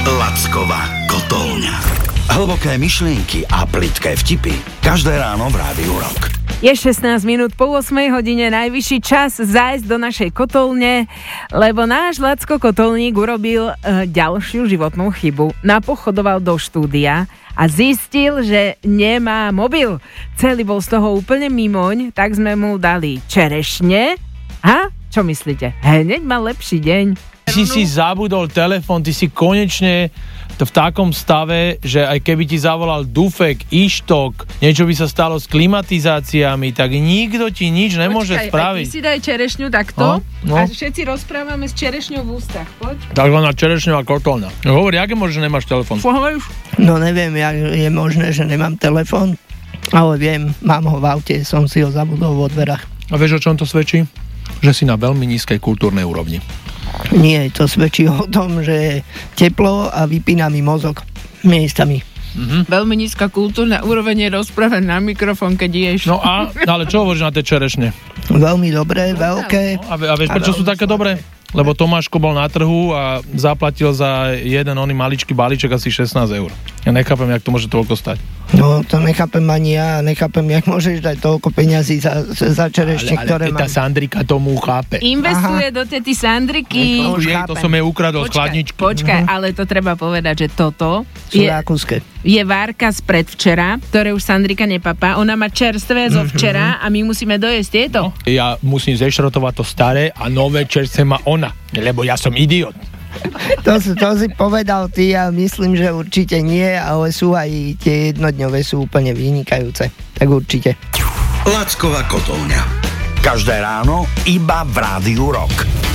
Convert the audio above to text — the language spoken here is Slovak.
Lackova kotolňa. Hlboké myšlienky a plitké vtipy každé ráno v Rádiu Rock. Je 16 minút po 8 hodine, najvyšší čas zájsť do našej kotolne, lebo náš Lacko Kotolník urobil ďalšiu životnú chybu. Napochodoval do štúdia a zistil, že nemá mobil. Celý bol z toho úplne mimoň, tak sme mu dali čerešne. A čo myslíte? Hneď mal lepší deň. Ty si zabudol telefón, ty si konečne v takom stave, že aj keby ti zavolal Dufek, Ištok, niečo by sa stalo s klimatizáciami, tak nikto ti nič nemôže spraviť. Počkaj, ty si daj čerešňu takto a všetci rozprávame s čerešňou v ústach, poď. Takzvaná čerešňová kotolňa. No hovor, aké môže, že nemáš telefón? Čo hovoríš? No neviem, jak je možné, že nemám telefón, ale viem, mám ho v aute, som si ho zabudol vo dverách. A vieš, o čom to svedčí? Že si na veľmi nízkej kultúrnej úrovni. Nie, to svedčí o tom, že je teplo a vypína mi mozog miestami. Veľmi nízka kultúrna úroveň je rozprávať na mikrofón, keď ješ. No ale čo hovoríš na tie čerešne? Veľmi dobré, veľké. A vieš, prečo sú také dobré? Lebo Tomáško bol na trhu a zaplatil za jeden oný maličký balíček asi 16 eur. Ja nechápem, jak to môže toľko stať. No, to nechápem ani ja, nechápem, jak môžeš dať toľko peňazí za čerešne, ktoré mám. Ale tá Sandrika tomu chápe. Investuje do tety Sandriky. To som jej ukradol z chladničky. Počkaj, ale to treba povedať, že toto je várka z predvčera, ktoré už Sandrika nepapá. Ona má čerstvé zo včera a my musíme dojesť tieto. Ja musím zešrotovať to staré a nové čerstvé má ona, lebo ja som idiot. To si povedal ty a myslím, že určite nie, ale sú aj tie jednodňové sú úplne vynikajúce. Tak určite. Lackova kotolňa. Každé ráno iba v Rádiu Rock.